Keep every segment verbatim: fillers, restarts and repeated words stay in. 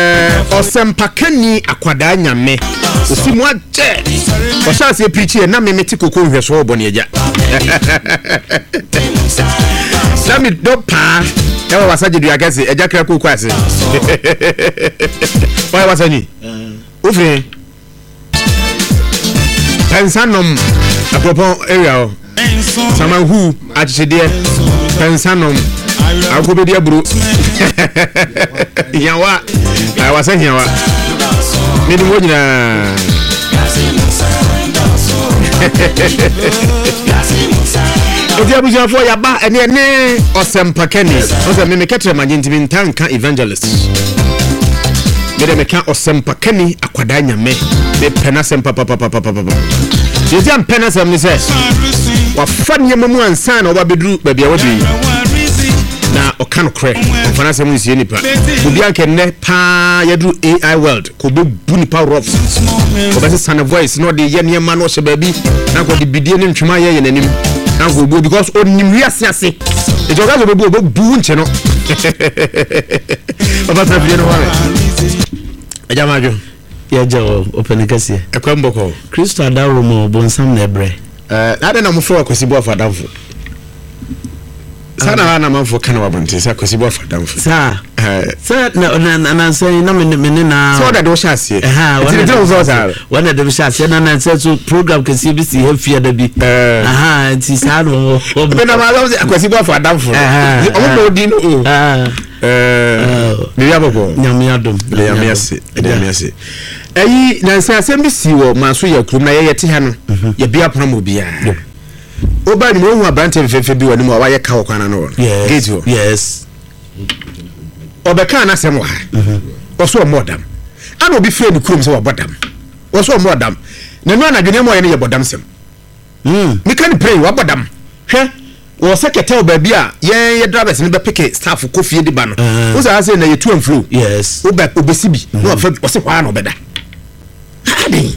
Osempakani akwadaa nyame osimu aje osase preach e na me meti kokon hweso obone eja na mi dopa e wa wasaje du agase eja kra kokko ase wa wasani ofre pensanom apropo area o samanhu achichede pensanom akobedi aburo yawa I was saying yawa mini mo nyina Odi abuja fo ya ba ene ene Osempakani o se me me ketre magentimi ntanka evangelist me de me kan Osempakani akwada nyame me pena sempa papa papa papa Yezi am pena sem ni se wa fa nyama mu ansa na oba bedru ba bia wodi na okan kre ofana sem nsie nipa obi anke ne pa yadru A I world ko be bu nipa rough obese sana voice no de ye niam na o hye baabi na ko de bidie ne ntwuma ye ye nanim na ko bo because onim wiase ase e joga go be bu bu nche no baba ta bidie no wa ajamajo ya jawo open kase e kwamboko Kristo adawo mo bonsam na ebre eh ade na mo fo akwasibo afadamfo sana na manfo kana wabonte sa kwasibo afadamfo sa eh sa na na na say na me me na so that do shase eh ha wana de shase na na say so program ke C B C he fia da bi eh aha ti sa no be na ma lo kwasibo afadamfo o mo di no ah eh me ya boko nyam ya dom le ya mese le ya mese ayi na say asem bi si wo maso ya krum na ye yete ha no ye bia promo bia Oba ni mo abante fefe bi wani mo wa ye ka okwana no gate yes Obeka na sem wa oso modam ana obi fe ni kurom se wa bodam oso modam na no anadwene mo ye ne ye bodam sem mm mi kan pray wa bodam hwe wo sekete oba bi a ye ye drivers ne be pick staff kofie di ba no wo sa say na ye to and flow yes oba obesi bi no fa o se kwa na obeda ade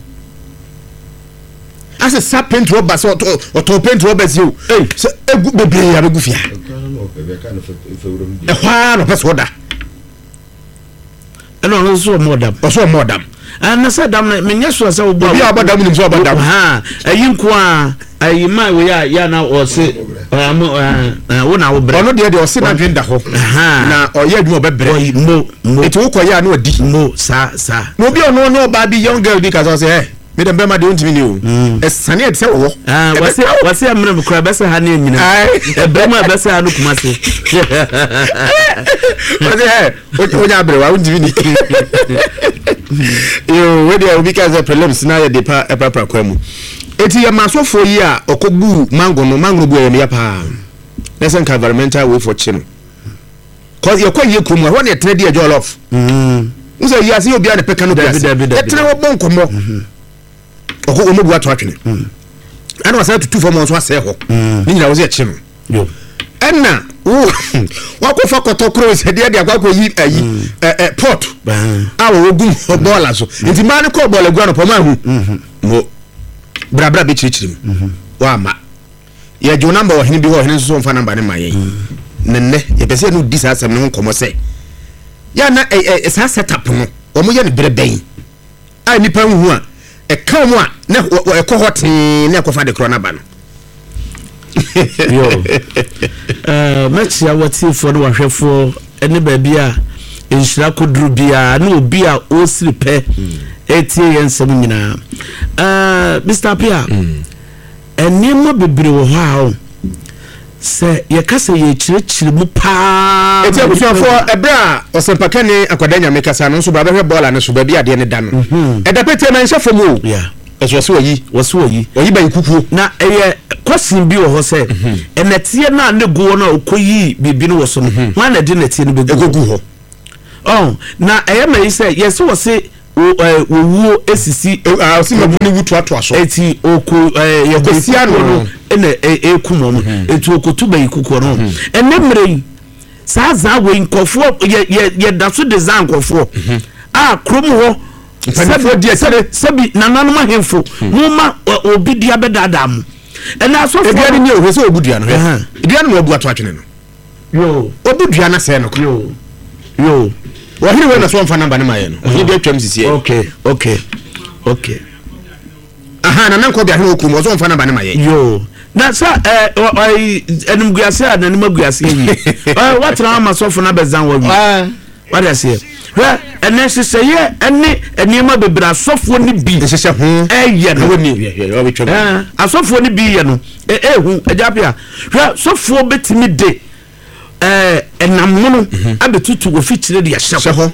Ase sa paint rubber so o to paint rubber si o eh se egu bebre ya begu fia e hwa no pese oda e no no so modam o so modam ana sa dam na menya so sa obo bi abadam ni so abadam ha ayin ko a ayi mai we ya ya na o se am wo na wo bre ono de de o se na dwenda ho na o ye adwuma bebre mo mo eti wo koya na odi mo sa sa no bi ono no ba bi young girl bi ka so say eh me dem be ma de ontimi ni o esane e se wo ah wase wase amre mkura bese ha na nyina e be ma bese ha no kuma se wase eh onya abre wa ontimi ni yo we dey obi ka za prelims na ye de pa e pa kwa mu eti ya masofo yi a okobu mango no mango bu ye ya pa less environmental way for chino cause ye kwa ye kumu ho na e trade e jollof mm nso yi ase obi a de peka no biase e tre wo bon komo oko omobu ato atwene ana wasa tutu fo mo so ase ho ni nyina wo ze chi no yo enna wo wakofa kotokro se de de akwa yi ayi eh port a wo gum bola so nti ma ne ko bola gua no poma hu mo bra bra be chirichirim wa ma ye jo number wo hene bi ho hene so mfa number ne ma ye nenne ye pese no di sa asem ne nkomo se ya na eh sa setup no wo mo ye ne breben a nipa hu a e ka mo a na e ko hotin na e ko fa de corona ba no yo eh match ya wati for no hwefo ene ba bia enhira kodru bia na obi a o siripe etie yensem nyina eh Mister Pia ene mo bebre wo ha o se ye kase ye chirechire mu pa etie busuafo ebra Osempakani akwada nyame kasa no so ba behwe ball na so ba bia de ne da no e da pete na nhafo mu yeah eso so yi waso yi oyi ban kuku na eye kwasin bi wo ho se enetie na ne go na okoyi bibi no wo so no ma na de netie no be gogu ho oh na eye ma yi se yes wo se wo esisi ah o si ma bu ni wutu ato aso eti oku ye kosia no ene eku no eti okotu ba ikuku no ene mre sa za we nkofo ye ye da so design nkofo ah krom ho panifo die sebe sebi nananum ahemfo muma obi dia bedada mu ena asofo ebiane ni o se obudua no he ebiane no obu ato atwene no yo obudua na se no yo yo wo hiri we na so mfa number ne ma ye no he dey twam sisi okay okay okay aha na nanko bia he okum wo so mfa number ne ma ye yo na sa eh ai enum guase a na enum guase yi eh what na ma so na bezan wa wi ah what I say hwe ene seseye ene enema bebra sofo ni bi seseye ho eh ye no ni ye wo betwam eh asofo ni bi ye no eh eh hu ajapia hwe sofo betimi de eh enammono abetutu wo fitire de yahye ho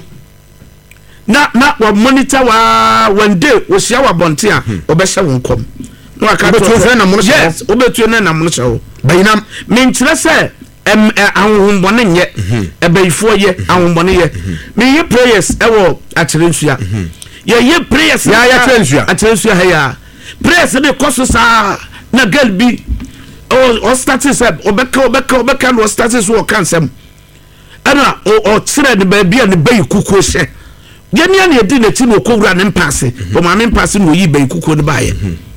na na wa monitor wa one day wo sia wa bonte a obehye wo nkom no aka to fe na mono yes obetu na na mono hye bayinam menkyere se em ahonhombone nye ebayifo ye ahonhombone ye me ye prayers ewo akyerensua ye ye prayers ya ya akyerensua akyerensua ha ya prayers de koso sa na girl bi o status obeka obeka obeka no status wo kansem ana o kyere de ba bia ne bayi kuku hye yeni ana edi na ti no kowura ne mpase o ma ne mpase no yi bayi kuku ne baye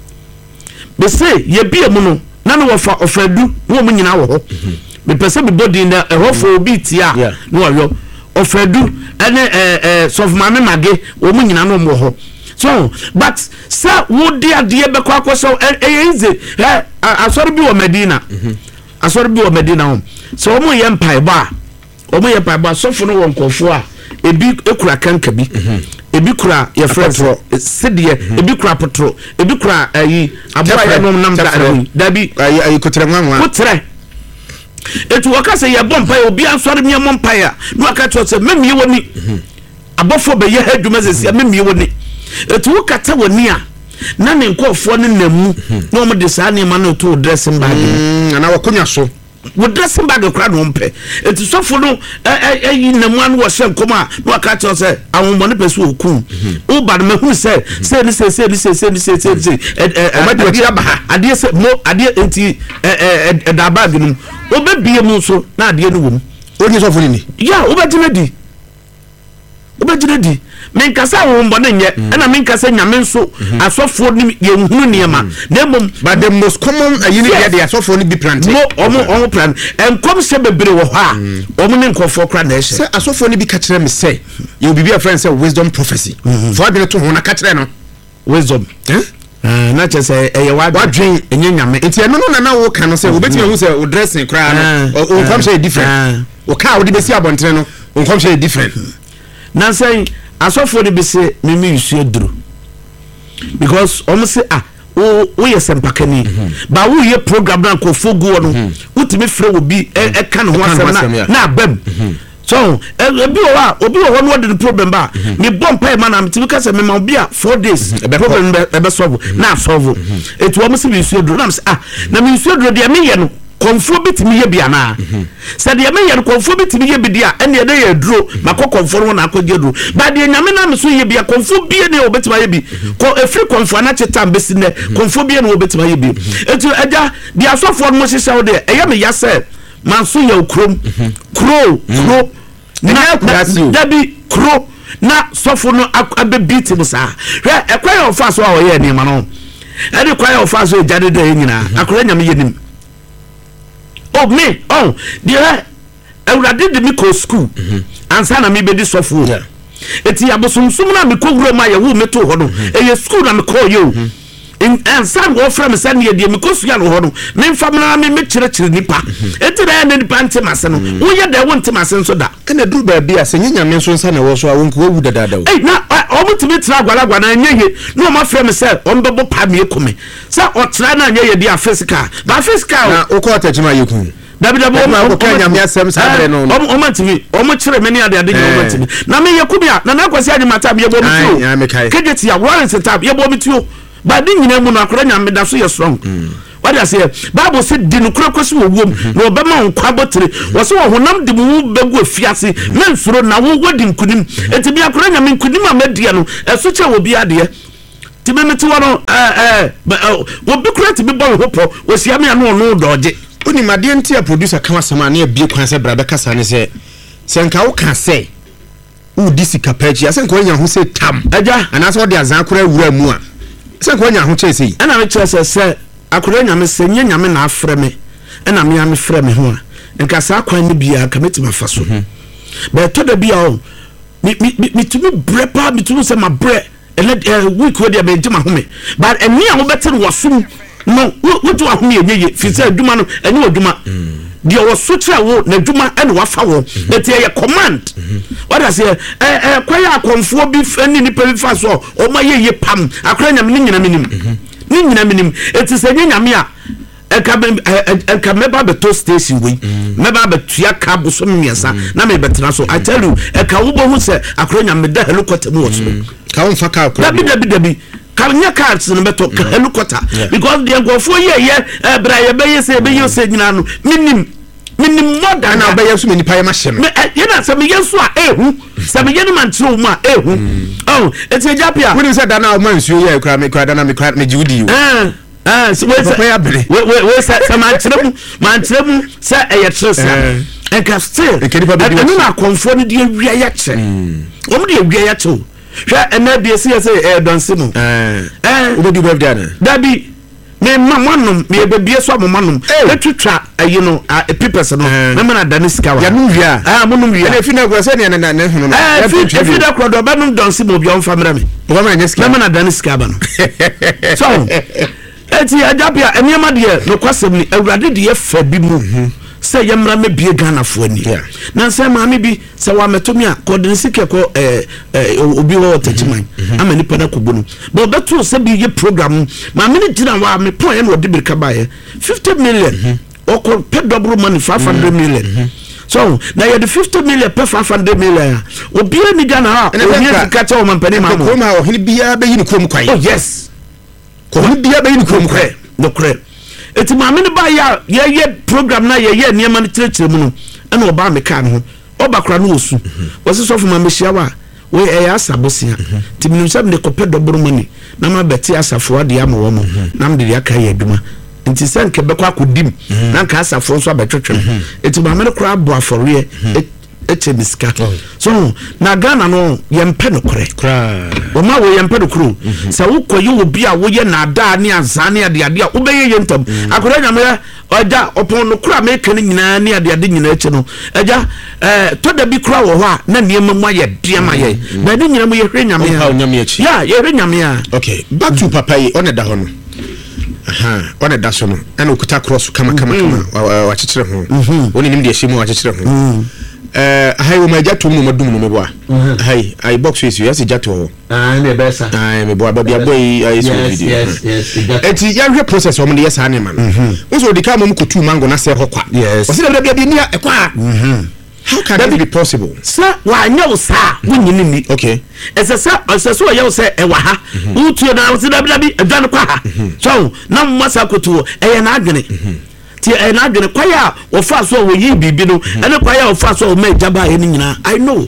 be say ye bia mu no na no wofa ofadu no mu nyina wo ho be pese be body na e hofo obi tia no wo ofadu ene eh eh sof mame mage wo mu nyina no mo ho so but sa wo dia dia be kwa kwa so e easy eh asori bi wo Medina asori bi wo Medina hom so wo mu ye mpai ba wo mu ye mpai ba sofo no wo nkofo a ebi ekura kanka bi ebi kura ye friend sidie ebi kura potro ebi kura ayi abura ye nom nam da dabi ayi ayi kotre nwanwa kotre etu wakase ye bompa ye obi ansori me mompa ya no aka to se memie woni abofo be ye hadwuma sesi memie woni etu wakata woni a na ne nkofo ne namu na o de saa ne ma no to dressing bag na wakonya so wo dressing bag kura no mpe etu sofo no ayi namu anu wo hye nkoma no aka to se awonbone pesu okun o ba me hu se se ni se se ni se se ni se se o ma di aba ade se mo ade enti eh da bag no o be bie mu so na ade no wom o ni sofo ni ya o be jina di o be jina di men kasa awonbone nye na men kasa nyame nso asofo ni ye hunu niema na mom but the most common ayini dia dia asofo ni bi plant mo omo omo plant enkom se bebre wo ha omo ne nkofo kra na ehye se asofo ni bi ka kire me se ye obi bi a friend say wisdom prophecy for bi to ho na ka kire no wisdom eh na che se eye wadwen enye nyame enti eno no na na wo ka no se obetimi hu se o dressing kra no o nkom say different o ka o di besi abontre no o nkom say different na say asofo de be se me me yusu eduru because omo se ah o o ye sempakani ba wo ye program na ko fogu no utimi frɛ obi e ka no ho asɛm na na abam so ebi o wa obi o no de problem ba me bomb pay man am timi ka se me ma obi a four days problem be be solve na solve etu omo se be yusu eduru na me se ah na me yusu eduru de me ye no konfo bitimi ye bia na se de me ye konfo bitimi ye bidia ene ye de ye duro makọ konfo no na akọje duro ba de nyame na me so ye bia konfo bie ne obetima ye bi ko efri konfo na cheta mbesi ne konfo bie ne obetima ye bi etu eja de asofo no hye hye de eye me yase man so ye okrom kro kro na dabi kro na sofo no abebiti mo sa hwe ekwa ofa so a oye ne ma no ene kwa ofa so ejade de nyina akora nyame ye nim oh me oh dear awurade de me ko school ansa na me be di sofo eti abosomsum na me ko wuro ma ye wo me to ho no e ye school na me ko ye o in ansa wo fra me san ye de me ko suya no ho no me mfam na me me kire kire nipa eti na ne nipa ntem ase no wo ye de wo ntem ase so da kana duru ba bia se nyanya me so nsa na wo so a wo nko wu dada da eh na o mutimi tra agwala gwa na nye ye no ma fra me se o mbebo pa me ekome se o tra na nye ye dia physical ba physical na o ko atachima ye kun dabi dabi o ko kanya me asem sabre no no o mantimi o mo kire me ni ade ade o mantimi na me ye kubia na na kwasi ade mata ye bo mi tuo kejeti ya warrant tab ye bo mi tuo ba di nyina mu no akora nya me da so ye strong what I say Bible said di no kura kwasi wo wom na obema nkwa botre wo so wo honam de mu begu afiase men suro na wo wodi nkunim enti bia akora nya me nkunim amadia no eso che wo bia de ti me meti wo no eh eh wo bi kura ti bi bo ho po wo sia me no no doje oni made ntia producer kan asema na bie kwan se bra be kasa ne se se nka wo ka se u disika pachi ase nka onya ho se tam aja ana so de azan kura wura mu a se nka onya ho chese ana me chese se akura nyame se nye nyame na afre me ana me ame frɛ me ho a nka sa kwan ne bia ka metima fa so be to da bia o me me me to me bre pa me to say my bre ele week we dey be jima home but eni a wo bete no wasum no wo to ahome ye fi say adwuma no eni adwuma de wo so kire wo na adwuma ene wafa wo eti ye command what I say eh eh kwaya akonfo bi ani ni pa bi fa so o ma ye ye pam akora nyam ni nyina minim ni nyina minim eti se nyame a eka eka meba beto station we meba betua ka boso miensa na me betena so I tell you eka wo bo hu se akora nyam da helicopter mu wo so ka won fa ka akora dabi dabi dabi ka nya cards no beto ka helicopter because the ngofo ye ye bra ye be ye se be ye se nyina no minim minim modern na be ye so meni pa ye ma hye no ye na se me ye so a ehu se me ye no man tro mu a ehu oh eti ejapia we ni se da na o man su ye kra me kra da na me kra me jiwudi yo eh ah so we say we we we say some man trem man trem say e ye tresa e ka still e no na konfo ni de awia ya che o mo de awia ya che o hwa e na bi say say e don simo eh eh o di birthday na dabi me mamanum me be bie so mamanum e twitwa ayi no papers no me na dane sika wa ya no wia ah monum wia na fi na go say na na na hunu no eh fi fi da kro do ba no don simo bi on famra me o ma nya sika me na dane sika ba no so eti ajapia eniema de no kwasem ni awurade de ye fa bi mu se yemra me bie Ghana fo ani na se maame bi se wa metomi a kodin sike ko eh obi wo tachiman ama ni pada kobo no but beto se bi ye program maame ni gina wa me pon ye no de birka ba ye fifty million o ko pe double money five hundred million so na ye the fifty million per five hundred million obi ni Ghana ha o ye ka cha o mampani ma mo ko ma o hini bia be yi ni krom kwan oh yes ko hini bia be yi ni krom kwan no kre eti maame ne ba ya ye ye program na ye ye niema ne kirekire mu no ena oba me ka no oba kra no osu wose so fuma me hia wa we e ya sabosia ti minim sab ne kopɛ doboro mani na ma beti asafo ade ama wo mo na mde ya ka ye aduma nti se nke bekwa kodim na ka asafo so abetwetwe eti maame ne kra abo afore eche miska so na Ghana no ye mpe no kore kra o ma wo ye mpe no kro se wo koyi wo bia wo ye na ada ne azane ade ade a wo be ye ntam akora nyame oja opon no kra me kan nyina ne ade ade nyina eche no eja eh to da bi kra wo ho a na ne mamu aye de ma ye ba de nyina mu ye hwe nyame ya ye hwe nyame ya okay back to papa yi on da ho no aha on da so no ana okuta cross kama kama kama wa chechire ho woni nim de hyimu wa chechire ho eh hay wo ma jato mu madum no meboa hay ay box is you yes jato ah ne besa ah meboa ba bia boy ay so video yes yes eti ya hwe process o mo de yes ane man wo so di ka mo ko tu mango na se ho kwa yes o se da bia bia ni e kwa how can that be possible sir wa nya wo sa wunyini ni okay ese sa ese so ye wo se e wa ha wo tu na wo se da bia bia adwan kwa ha so na mo sa kotu e ye na adwene ti e na adwene kwaya wo fa so wo yi bibi no ene kwaya wo fa so wo ma jaba ye ni nyina I know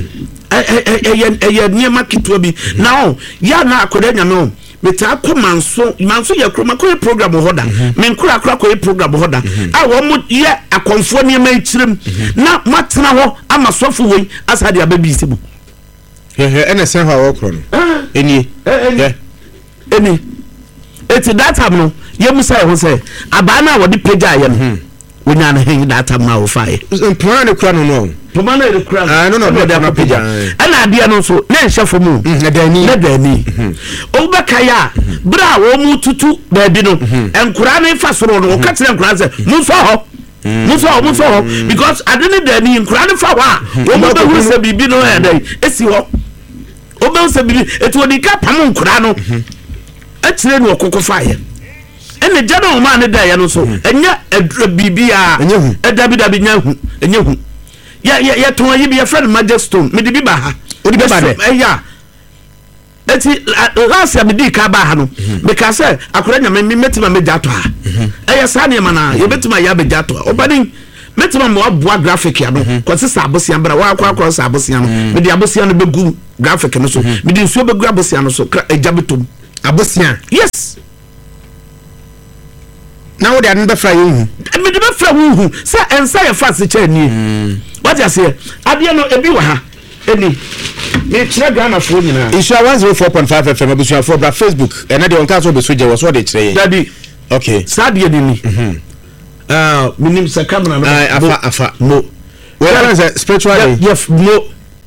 eh eh eh ye niema kitwa bi now ya na akoda nyame o meta ko manso manso ye kroma ko program hoda me nkura akura ko program hoda a wo mo ye akonfo niema ikirem na matena ho ama sofo wei asade ababi sebu he he ene se ho wo kro no eni eh eni eti that time no ye musa ho say abana wo de pagya ye no wonya na hen that time na wo fae plan ne kra no no plan ne kra ah no no de pagya ana ade no so na nhefo mu na dani na dani o be kaya bra wo mu tutu ba bi no enkura ne fa soro no ka tire enkura se mu so ho mu so ho mu so ho because ade ne dani enkura ne fa wa wo mu be hu se bibi no e dai esi ho o be se bibi etu odi ka pam enkura no atire no okoko fae ene jana o ma ne da ya no so enya edura bibia edabi dabi nya hu enya hu ya ya ya ton yi bi ya friend Majestone me de bi ba ha odi be ba de eya eti last ya me di ka ba ha no me ka se akora nya me metima me jato ha eya sa ne ma na ye betima ya be jato obani metima mo aboa graphic ya no ko se sa abosia bra wa akwa akwa sa abosia no me de abosia no begu graphic no so me de nsuo begu abosia no so ejabetom abosia yes na wo de an be fra yu me de be fra wu say ensa ye fa se cha ni what you say ade no ebi wa ha eni me kire Ghana fo nyina isha one oh four point five F M abusu afo bra Facebook e na de on ka so be so je wo so de kire ye daddy okay sadie ni ni ah minim sa camera no afa afa no we are spiritually yes no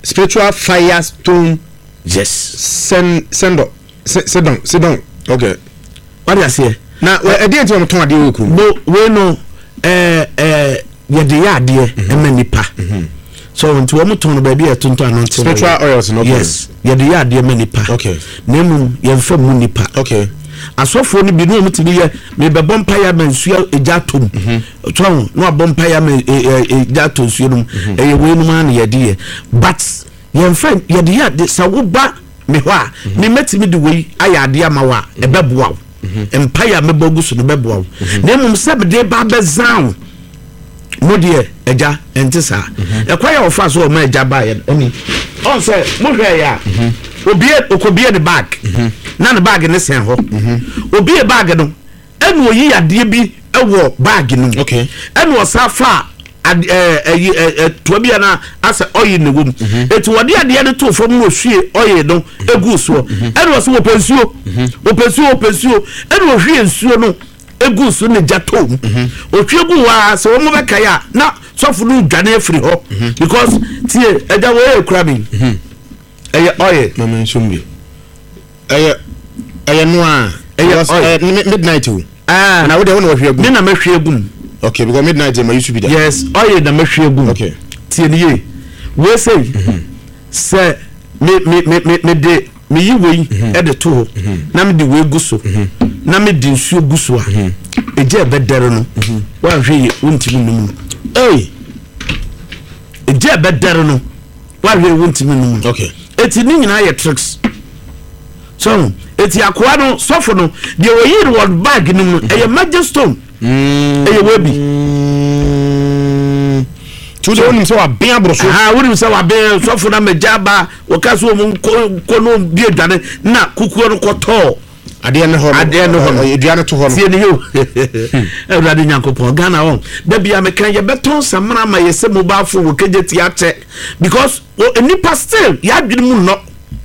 spiritual firestone. Yes. Send send up. Sit down. Sit down. Okay. What do you say? Now, I didn't want to do it. No, we know. Eh eh. Yɛde yɛ adeɛ ɛma nipa so nti wɔn tɔn baabi yɛ tonto anante spiritual oils no yes yɛde yɛ adeɛ ma nipa okay na emu yɛmfa mu nipa okay asɔfoɔ no bi no wɔn ti yɛ mebɛbɔ mpaeɛ ama nsuo egya atom tɔn na wabɔ mpaeɛ ama egya atom nsuo no ɛyɛ wɔn enum ana yɛde yɛ but yɛmfa yɛde yɛ ade sa woba me hɔ a ne mɛtimi de wei ayɛ adeɛ ama wa ɛbɛboa wo mpaeɛ mɛbɔ gu so no bɛboa wo na emu sɛ bɛde ba bɛzan mo deɛ ɛgya ɛnte saa ɛkwa yɛ ɔfa so ɔma ɛgya ba yɛ ɛni ɔn sɛ mo hwɛ yɛ a obie okobie ne bag na ne bag ne sɛn hɔ obie bag no ɛna oyi adeɛ bi ɛwɔ bag no okay ɛna ɔsa fa ɛɛ ɛyi ɛɛ toa bi na asɛ ɔyɛ ne wom eti wɔde adeɛ no to fam na ohwie ɔyɛ no egu soɔ ɛna ɔsɛ wɔpɛ nsuo wɔpɛ nsuo wɔpɛ nsuo ɛna ohwie nsuo no egu so ne jatom otwe gu wa se wo mo beka ya na sofo no dwane afiri ho because tie eja wo e kura mi eye oye na men shombi eye eye no a eye midnight o ah na wo de wo na wo hwe gu me na me hwe gu okay because midnight ma used to be there yes oye na me hwe gu okay tie ne ye we say se me me me me de me yi wei e de to na me de we gu so na me di nsuo gu so a eje ebedere no wa hwe wontimi num eh eje ebedere no wa hwe wontimi num okay eti ni nyina ye tricks so eti akwa no sofo no de oyi word bag nim no eye magistone eye webi tu de onim se wa ben abroso ah wonim se wa ben sofo na majaba wo ka so mo ko no bi adwane na kukuo no koto ade ne ho ade ne ho eduane to ho no tie ne yo ewrade nyankopon Ghana won da bia me kan ye beton samra ma ye se mobile phone wo kejeti ate because nipa still ya dwene mu no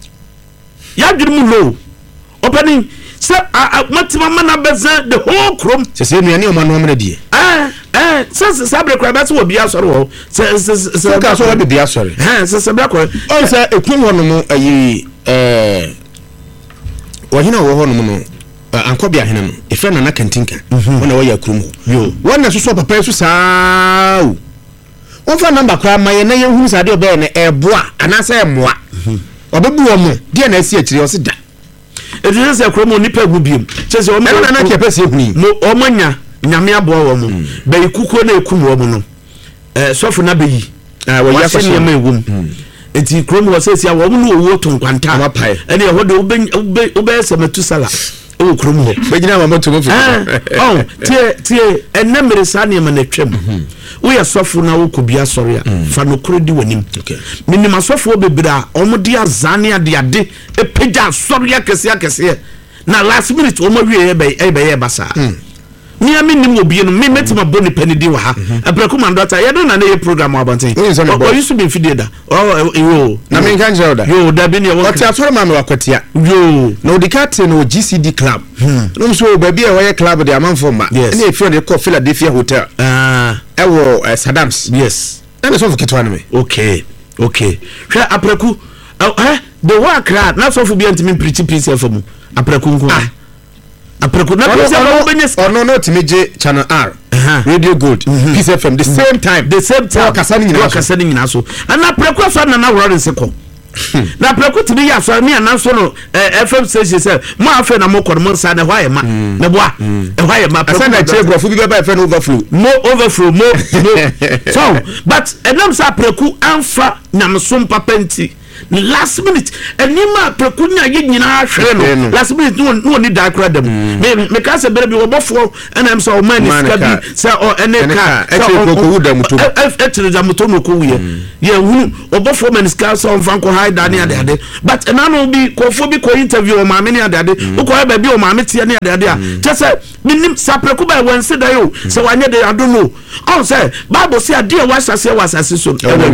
ya dwene mu no opening se matima mana beza the whole chrome se se nuane o ma no amna die eh eh se se abre kwa bese wo bia sori wo se se se ka so wo bia sori eh se se bia kwa o se ekun ho no mo ayi eh wahina wo ho no no ankobia hene no efe na na kantinka wona wo ya kurum yo wona so so papa su saa o wonfa number kwa maye na yehunu sade obe na eboa anasa emoa obebu wo mo de na asi akire o se da edun se kurum onipa gu biem chese o me na na kepe se huni mo o manya nyame aboa wo mo be ikuko na ekum wo mo no eh sofo na beyi ah wo ya so ne ma ewum enti kurom wo se sia wo no wo to nkwanta ene ho de ube ube se metu sala o kurom ho begina mama to mo fi oh tie tie enemere sa ne ma na twem wo ya sofo na wo kobia sori a fa no koro di wanim minim asofo bebira o mo di azane ade ade epeja sori akese akese na last minute o mo wie e be e be ye basa ni ami nim obi no me metima boni pani di wa ha abraku mandota ye do na na ye program abanten o used to be video da oh yo na me kan jero da yo da bi ne wo ti atoro ma me wakotia yo na odikate no G C D club no so baby e wo club de amanfo ma na e fi de ko Philadelphia hotel ah e wo Saddam's yes na so fuketwa no me okay okay hwe abraku eh the work crowd na so fu bi antimi preach peace fm abraku nko apreko na peace fm benyes ono no timeje channel R Radio Gold Peace F M the same time the same time kasani nyina kasani nyina so ana apreko so na na woro nseko na apreko tibi ya so me ananso no F M station say mo afa na mo kono mo sa na hwaye ma na boa e hwaye ma apreko na che grofo bi be ba no overflow mo overflow mo so but enam sa apreko anfa nyamsom papenti last minute enima prekunya ye nyina hwere no last minute no no ni da kra dem me me ka se bere bi obofo na em so o man iska bi se o ene ka e che ko ko wuda muto e tire da muto no ko wuye ye hunu obofo man iska so mfa ko hide da ne ade ade but na no bi ko fo bi ko interview o ma me ne ade ade ko ba bi o ma me tie ne ade ade a che se minim sa preku ba wan se da yo se wanye de I don't know on say bible say ade wa sase wa sase so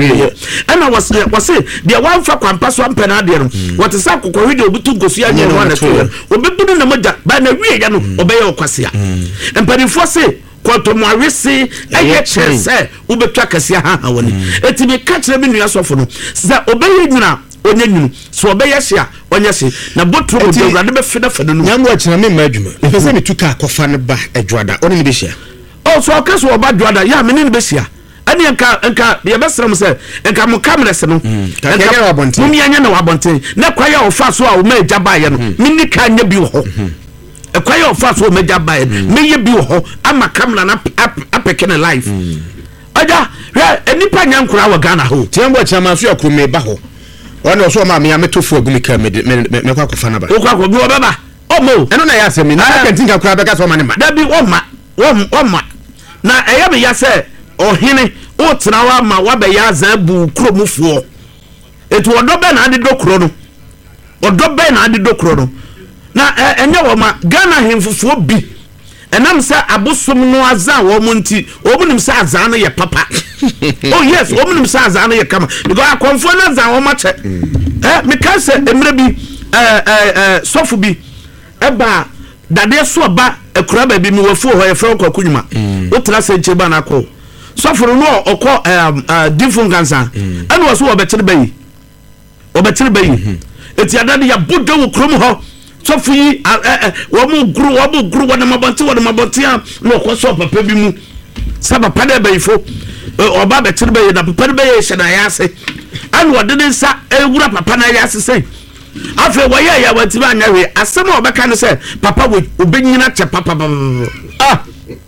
e na was was say de wan fa kwampa so ampena de no what is up ko video butu nkosu anya no na to obebudu na moja ba na wie ya no obeye okwase a empanifo se kɔtɔmo awese ɛyɛ kyerɛ sɛ wobɛtwa kɛseɛ ha ha wɔ ne eti me ka kyerɛ me nua sɔfo no sɛ obɛyɛ nyina onye nyinu so obɛyɛ hye a onye hye na botro wo dawrade bɛfe na fɛ no nyambo akyina me ma adwuma mepɛ sɛ metu ka akɔfa ne ba adwada ɔne ne bɛhyia oh so ɔka so ɔba adwada ya me ne ne bɛhyia ɛne nka nka yɛ bɛsrɛ m sɛ nka mo cameras no nka wabɔnten mo mianya na wabɔnten na kwaya ɔfa so a wo ma agya baayɛ no me ni ka nya bi wɔ hɔ ɛkwaya ɔfa so wo ma agya baayɛ me yɛ bi wɔ hɔ ama camera na apɛke ne live agya hwɛ nipa nya nkora wɔ Ghana ho tiambo akyina ma so yakro me ba hɔ ɔne ɔso ma me ya metofo agumi ka me me kwa kofa na ba wo kwa ko bi wo baba ɔmo ɛno na yɛ asɛm ni na kantin ka kora bɛka so ma ne ma da bi wo ma wo ma na ɛyɛ me ya sɛ ɔhene o tena wa ma wa bɛ ya zan bu kromufoɔ etu ɔdɔ bɛ na ade do kro no ɔdɔ bɛ na ade do kro no na ɛnyɛ wɔ ma Ghana hemfufoɔ bi ɛnam sɛ abosom no azan wɔ mo nti wɔn nim sɛ azan no yɛ papa oh yes wɔn nim sɛ azan no yɛ kama because akɔnfoɔ no azan wɔn akyɛ ɛ meka sɛ emire bi ɛɛ ɛɛ sɔfo bi ɛba dadeɛ so ɔba ekura baabi mi wɔ fo hɔ yɛfrɛ ɔkɔ kunyuma o tena sɛ nkyɛn ba na akɔ sɔforo no ɔkɔ ɛɛ dinfo nkansa ɛna wɔso wɔbɛkyere bɛyi wɔbɛkyere bɛyi eti adade yɛ bodo wɔ kurom hɔ sɔfo yi ɛɛ wɔn guru wɔn guru wɔn mabɔnte wɔn mabɔnte a na ɔkɔ sɔ papa bi mu sɛ papa dɛ bɛyifo ɔba bɛkyere bɛyi na papa dɛ bɛyɛ hyɛ na yɛ ase ɛna wɔde ne nsa ewura papa na yɛ ase sɛ afei wɔyɛ yɛ wɔn ti ba anya hwee asɛm a ɔbɛka ne sɛ papa wɔ obɛnyina kyɛ papa ah.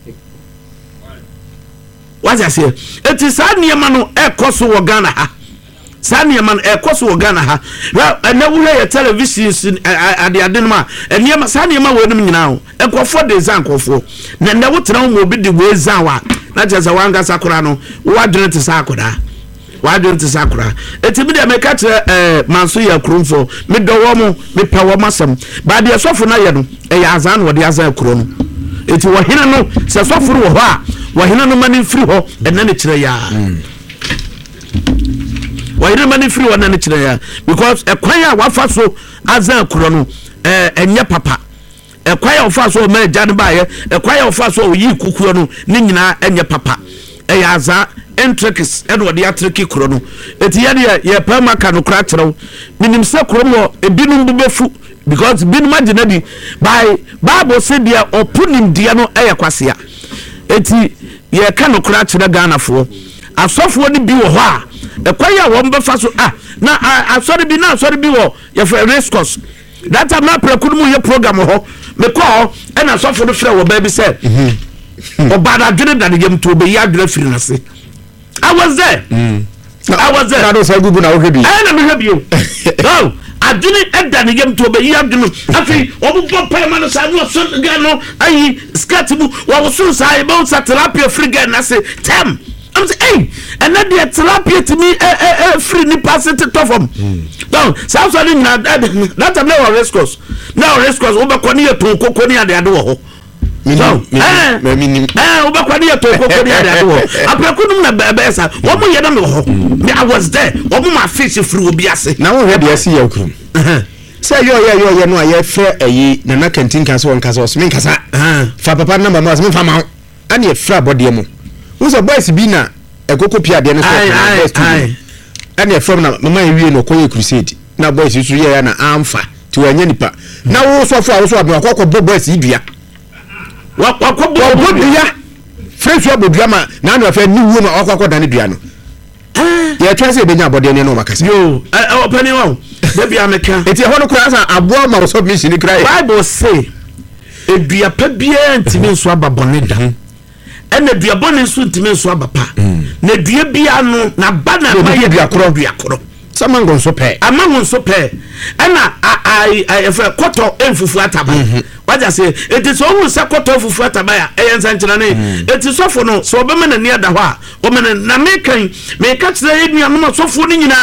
What's I say? It is a near man air cost wɔ Ghana ha. Sanya man air cost wɔ Ghana ha. Well, and now we have television at the Adenma. And near Sanya man with them now. A for days and for. Then there would tell will be the way Zawa. Not just a Wanga Sakurano. Why don't to Sakura? Why don't to Sakura? It's a bit of a catch a Mansuya Krumfo. Mid the woman, mid power massam. But the Sofonayano, a Yazan or the Azar Kron. It's what he know, says Sofru wa. Wahina no money free ho enna chire ya wahina money free ho enna chire ya because ekwan ya wafa so azan kuro no eh enye papa ekwan ya wafa so ma gya ne ba ye ekwan ya wafa so yi kukuo no ne nyina enye papa eh ya azan entrikis edo de atriki kuro no eti ye de ye pa maka no kra kyerɛw minim se kuro mo ebinum bubefu because binum agina bi by bible say dia oponim dia no eye kwasea eti ye ka no kra kyerɛ Ghana fo asɔfo ni bi wɔ hɔ a ɛkwaya wɔn bɛfa so ah na asɔre bi na asɔre bi wɔ ye fɛ race course that time na prɛko mu ye program hɔ me kɔ ɛna asɔfo no frɛ wɔ ba bi sɛ ɔbada dwene da de yam to be ya dwene firi na se I was there mm. I was there na do say gugu na wo hwɛ bi ɛna me hwɛ bi o no adwene ɛda ne yam to be ya dwene afi ɔmo bɔ pɛma no sa no so ga no ayi skirt mu wo so sa e ba sa tilapia free ga na se tem I'm say hey and na de tilapia to me eh eh free ni pass it to form no sa so ni na that time na race course na race course wo be kɔ ne yɛ to kokɔ ne ade ade wɔ hɔ so eh eh wo be kɔ ne yɛ to kokɔ ne ade ade wɔ aprekunum na be be sa wo mo yɛ na me wɔ hɔ me I was there wo mo ma fish free obi ase na wo hwɛ de asi yɛ okrum say yo yo yo yo no aye frɛ ayi na na kantin kan so nkasa o smen kasa fa papa number ma smen fa ma ani e fra bode mu wo so boys bi na ekoko pia de ne so ai ani e from na mama ewie no koye crusade na boys su ye ya na amfa ti wanya nipa na wo so fo a wo so abia akoko bo boys idua wa akoko bo dua fresh abodua ma na na fa ni wo na akoko dan dua no ye twa se benya bode ne no makase yo opani wo baby ameka eti ho no kura sa abo ma submission ni kra Bible say edua pa bia ntimi nso ababone da ena dua bone nso ntimi nso abapa na dua bia no na ba na ba ye dua koro dua koro samango nso pe amango nso pe ena ai ai efe koto enfufu ataba waja say eti so hu se koto enfufu ataba ya eyensa nkyina ne eti sofo no so obema na ni ada ho a o me na mekan me ka kire edua no sofo ni nyina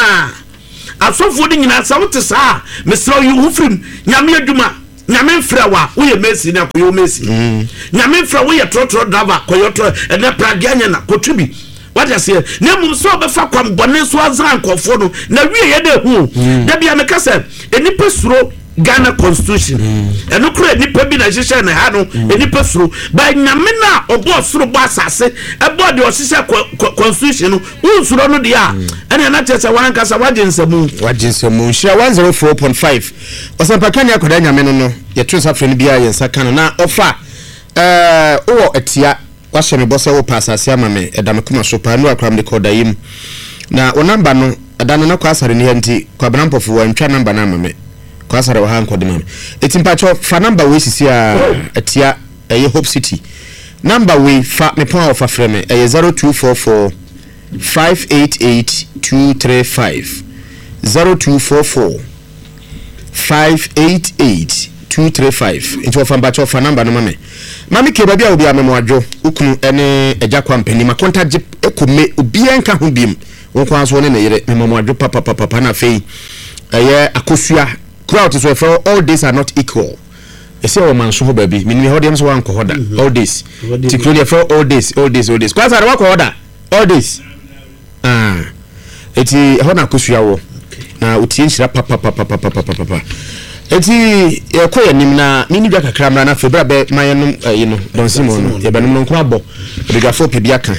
asofo ni nyina sa wote sa mesra yi hu frim nyame adwuma nyame mfra wa wo ye mesi na koyo mesi nyame mfra wo ye trotro driver koyo tro ene praganya na kotubi waja say na mum so be fa kwam bone so azan kofo no na wie ye de hu da bia me ka se enipa suro Ghana constitution eno kura nipa bi na hyehyɛ na ha no nipa suro ba nyame na obo suro bo asase ebo de ohyehyɛ constitution no unsuro no de a ene na kyerɛ sɛ wankasa wagensamu wagensamu hia one oh four point five osampakani akoda nyame no no yeto safre no bia yensa kan na ofa eh wo etia wahyɛ me bɔsɛ wo pa asase ama me edamekuma so pa no akram de kodayim na o number no edano na kwa asare ne nti kwa brampofo wa ntwa number na ama me kwa asare wa han kodima eti mpacho fa number we sisi a etia eye Hope City number we fa me pon of afre me eye zero two four four five eight eight two three five zero two four four five eight eight two three five into of mpacho fa number no mame mami ke babia obi amemo adwo ukunu ene eja kwa mpani ma contact ekome obi enka ho biem won kwa so ne ne yere memo adwo papa papa na fei eye akosua crowd is for all days are not equal. You see our man so baby. Meaning how them so one hoda all days. Tikro for all days, all days, all days. Kwa sa work order all days. Ah. Eti ho na kosua wo. Na utie nhira papa papa papa papa papa. Eti e ko yanim na mini dwa kakra mra na febra be mayenom you know don simon ye benum nko abo. Bigafo pe biaka.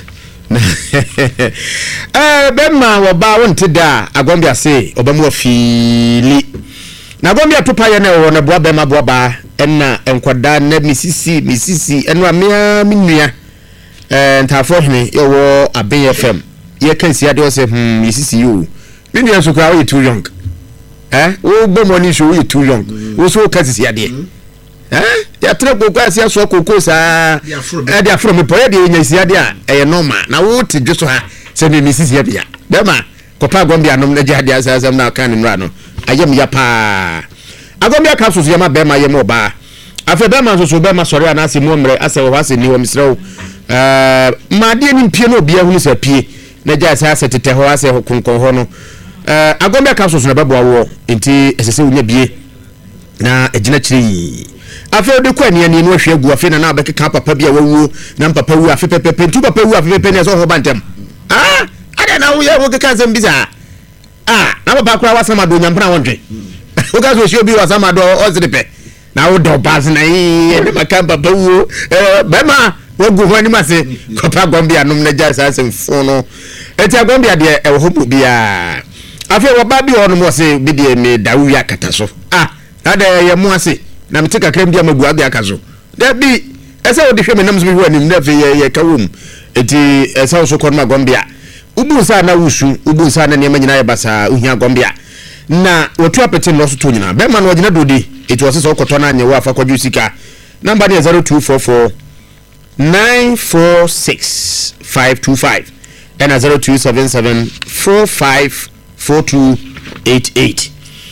Eh be ma wo ba wonte da agombi ase obamu afili na gombi atopa ye na wo na boa be ma boa ba enna enkwada na misisi misisi enwa mia minua eh ntafo hene ye wo Aben F M ye kan sia de o se hmm misisi you minua so kwa we too young eh wo bo money show we too young wo so kan sia de eh ya tre ko kwa sia so kokko sa eh dia from po ye de nya sia de a eh normal na wo te dwo so ha se me misisi ya bia be ma kopa gombi anom na jihadi asasam na kan nra no ayem ya pa agombi aka so yema be ma yem oba afa be ma so so be ma sori anase mu mre ase wo ase ni wo misrew eh ma de ni mpie no bia hunu sa pie na ja asa ase tete ho ase konkon ho no eh agombi aka so so na be bo wo enti esese unya bie na ejina chiri afa de kwa ni ani no hwe agu afa na na abekeka papa bia wawu na papa wu afa pepepe ntu papa wu afa pepe ne so ho bantem ah ada na wo ye wo keka zam bisa ah na papa kura wasama do nyampra wonje wo ka so shi obi wasama do ozrepe na wo do pass na yi e ma kan papa wu eh bema wo gu ho ni mase kopa gombi anom na ja sa sem fono eti agombi ade e wo hobu bia afa wo ba bi ono mo se bi de me dawu ya kata so ah ada ye mo ase na mte kakra bia magu abi akazo da bi ese wo de hwe me nam so bi ho anim na fe ye ye kawum eti ese wo so kon ma gombi a ubu sa na wusu ubu sa na niema nyina ye basa uhia gombia na wotu apete no so to nyina be ma no gina dodi etu ose so koto na anyewa afa kwadwu sika number ne zero two four four nine four six five two five and zero two seven seven four five four two eight eight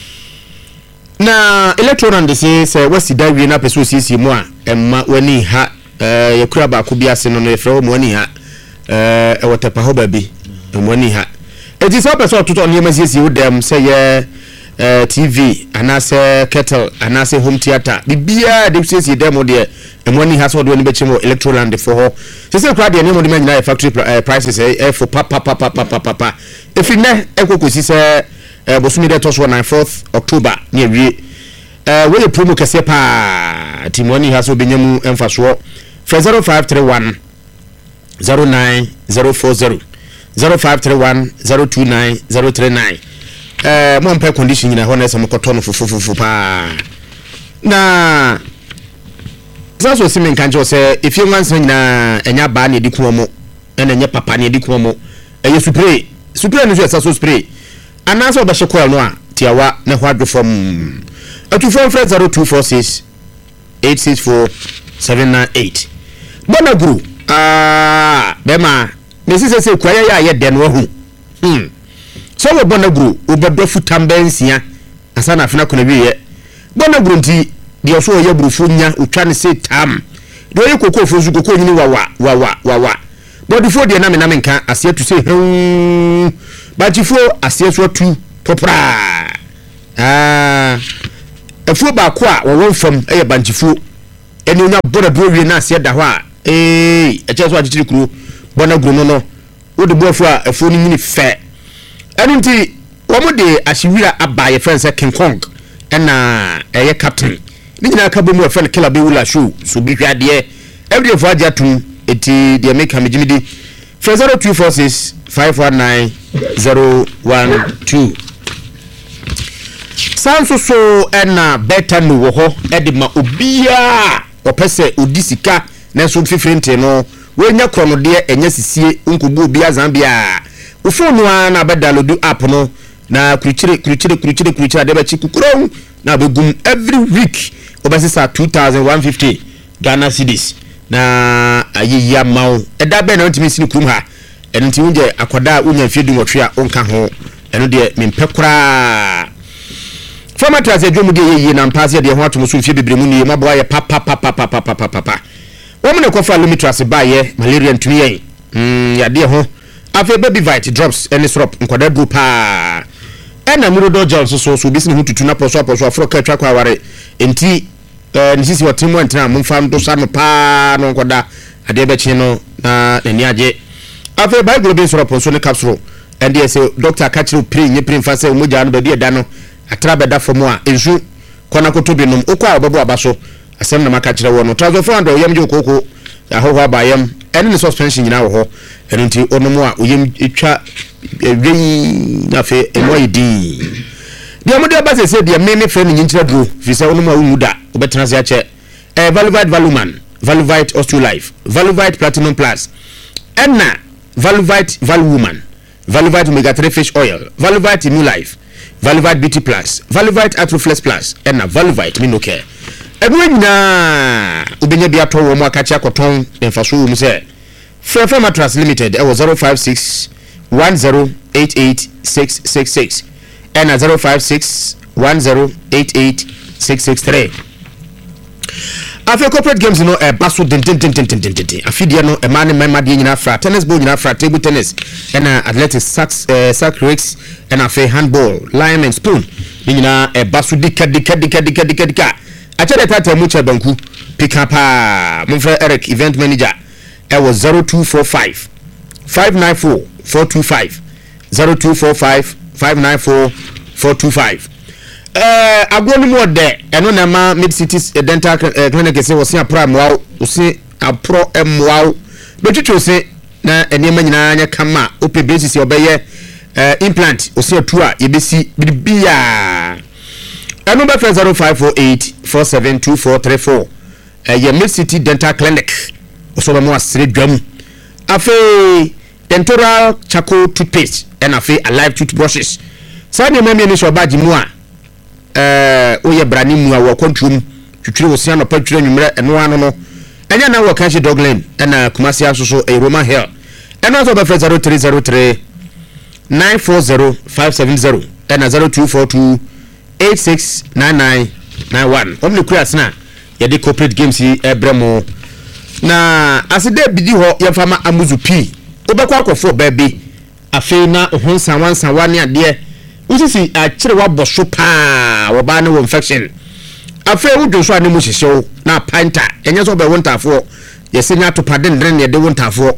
na electron and say say wasi da wi na peso sisi mu a emma wani ha eh yakura ba ko biase no no efre mo wani ha eh e wotepa ho ba bi mwani ha eti so person tuto ne masiesie wo dem say ye eh T V anase kettle anase home theater bibia de siesie dem de mwani ha so de ni bechimo electroland for ho se se kwa de ne mo de manyina factory prices eh for papa papa papa papa efi ne ekokosi se eh bosumi de to so nine fourth October ne wie eh we promo kese pa ti mwani ha so benyamu emfaso for zero five three one zero nine zero four zero zero five three one zero two nine zero three nine eh mo mpa condition nyina ho na se mokoto no fufufufu pa na zaso simen kanjo se if you want nyina enya ba na ediku mo ena enya papa na ediku mo eye spray spray no so spray anasa obehye coil no a tiawa na ho adwo from atu from zero two four six eight six four seven nine eight bona guru ah bema mesi se se kwaya ya ye den wo hu hmm so we bona guru obedo futambe nsia asa na afina kona wiye bona guru nti de so ye burufu nya otwa ne se tam de ye kokko fozu kokko nyini wawa wawa wawa bodifo de na me na me nka ase tu se hu bajifo ase so tu popra ah efu ba ko a wo wonfam eye banjifo eni onya bona do wie na ase da ho a eh e che so agitiri kuro bona guru no no wo de bofu a efu ni nyini fe enu nti wo mo de asiwira aba ye fense King Kong ɛna ɛyɛ captain ni nyina ka bomu afɛ killer be wula show so bi hwadeɛ every for adia tum eti de make am jimidi zero two four six five one nine zero one two sanso so ɛna beta no wo ho ɛde ma obia opese odisika na so fifrente no wenya krono de enya sisie nkobu obia zambia wo phone wa na bedalodu app no na kuruchire kuruchire kuruchire kuruchire de ba chi kukuro na begum every week obasisa two thousand one hundred fifty Ghana cedis na ayiya mawo eda be na ntimi sini kurum ha eno nti unje akoda unya fiedu wotwe a onka ho eno de mempekura format as edwom de yeyi na mpase de ho atom so fie bebremu ni maboa ye papa papa papa papa papa wo me ko fa lumitras ba ye malaria ntumi yen mm ya de ho afa baby vite drops any syrup nkoda group pa ena murodo gel so so so bi sini hututu na poso poso afro ka twa kwa ware enti eh ni sisi watimo entra mumfa ndo sa no pa no nkoda ade be chi no na nani age afa ba group syrup so ne capsule and yes doctor catch pre nye pre mfa se moja no ba bi eda no atra beda fomo a ensu kona kotobi nom okwa obabo abaso asem na maka kire wo no transfer four hundred oyam je kokoko ahoho abayam ene ne suspension nyina wo ho ene nti onomo a oyam etwa wen na fe emoyidi dia mo de ba se se dia me me fe ni nkyira duro fi se onomo a wuda obetena se ache eh Valuvite Valuman Valuvite Osteolife Valuvite Platinum Plus enna Valuvite Valuwoman Valuvite Omega three Fish Oil Valuvite New Life Valuvite Beauty Plus Valuvite Atroflex Plus and na Valuvite Minocare edwe nyina obenya bia to wo mo akachi akoton emfaso wo mu se Frefe Mattress Limited e zero five six one zero eight eight six six six and na zero five six one zero eight eight six six three Afi corporate games no e baso den den den den den den afidie no e ma ne mema de nyina fra tennis ball nyina fra table tennis and athletics sax sack rakes and afi handball lime and spoon nyina e baso dika dika dika dika dika dika acha de tata mu che banku pick up ah Mumfre Eric event manager e was zero two four five five nine four four two five zero two four five five nine four four two five eh agonu mo de eno na ma mid cities dental clinic se wo se apro amwa wo se apro emwa betwetwe se na enema nyina anya kama ope basis obeye eh implant wo se atu a yebesi bibia eno be zero five four eight four seven two four three four eh ye mid city dental clinic so be mo asere dwam afi dental charcoal toothpaste and afi alive toothbrushes sa ne mami ni so baji mu a eh oye brani mu a wo kontum twitwire wo sia no patwire nwumre eno ano no enya na wo kanshi dogland na kumasi asoso e Roman Hill eno so be zero three zero three nine four zero five seven zero and zero two four two eight six nine nine nine one omni kras na ye de corporate games yi ebremo na aside bidi ho ye fama amuzu p obekwa akofo baby afi na honsan wansan wane ade usisi a kire wa boso pa wo ba ne wo infection afi wudo so anemu hihyew na panta enye so be wontafo yesi nya to paden den ne de wontafo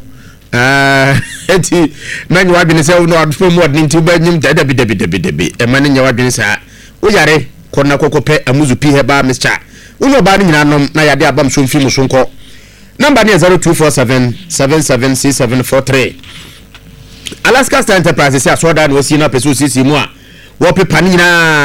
ah enti many wadwene se no adfo mu odin ti ba nyim dada bi dabi dabi dabi e mane nya wadwene sa wo yare konna kokope amuzu pi heba mister uno ba ni nyina nom na yade abam so mfi mu so nko number ni zero two four seven seven seven six seven four three Alaska Star Enterprises say asoda no si na peso sisi mu a wo pepa ni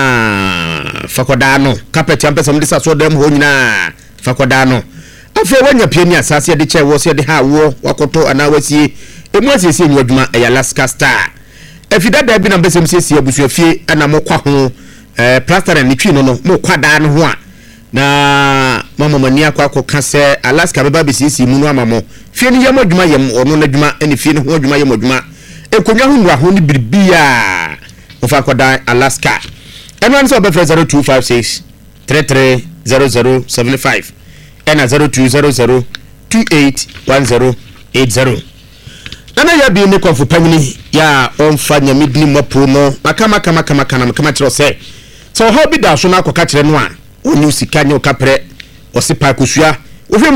nyina fakoda no carpet ampesa mde asoda mu ho nyina fakoda no afi wanya pie ni asase de che wo se de ha wo wakoto ana wasie emu asiesie ni adwuma e Alaska Star afidada bi na mbesem siesie abusu afie ana mo kwa ho eh plaster ni twi no no mo kwa da no ho a na mama mani akwa akwa se Alaska beba bi sisi mu no amamo fie ni yem adwuma yem ono na adwuma eni fie ni ho adwuma yem adwuma ekonwa hu nwa ho ni biribia ofa koda Alaska eno nso be zero two five six three three zero zero seven five and zero two zero zero two eight one zero eight zero nana ya bi ni konfo panyini ya onfa nyamidni mopo no makama kama kama kana kama tiro se so how bi da so na akoka kire no a onu sika nye okapre osipa kusua